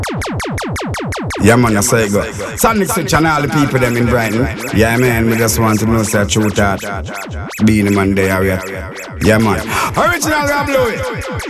Yeah, man, I say go. Sonic Switch and all the people them in Brighton. Yeah, man, we just want to know say true that. Being man there, yeah. Yeah, man. Original Rob Louis.